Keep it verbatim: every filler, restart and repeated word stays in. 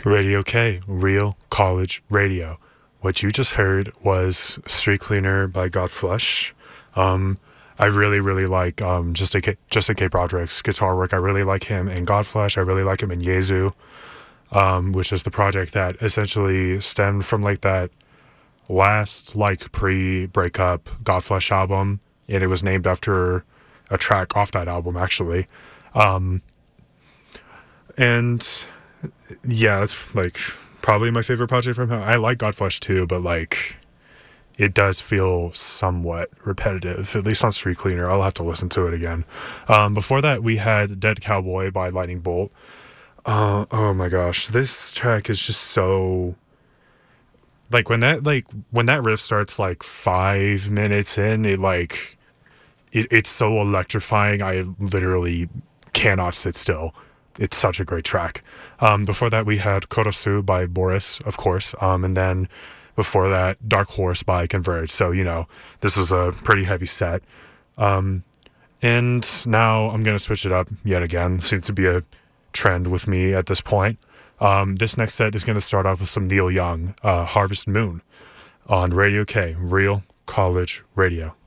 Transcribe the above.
Radio K, Real College Radio. What you just heard was Street Cleaner by Godflesh. Um, I really, really like um, Justin K, Justin K. Broderick's guitar work. I really like him in Godflesh. I really like him in Yezu, um, which is the project that essentially stemmed from like that last like pre-breakup Godflesh album, and it was named after a track off that album actually. Um, and yeah, it's like probably my favorite project from him. I like Godflesh too, but like it does feel somewhat repetitive, at least on Street Cleaner. I'll have to listen to it again. Um, before that, we had Dead Cowboy by Lightning Bolt. Uh, oh my gosh, this track is just so... Like, when that, like, when that riff starts, like, five minutes in, it, like... It, it's so electrifying, I literally cannot sit still. It's such a great track. Um, before that, we had Korosu by Boris, of course, um, and then... Before that, Dark Horse by Converge. So, you know, this was a pretty heavy set. Um, and now I'm going to switch it up yet again. Seems to be a trend with me at this point. Um, this next set is going to start off with some Neil Young, uh, Harvest Moon, on Radio K, Real College Radio.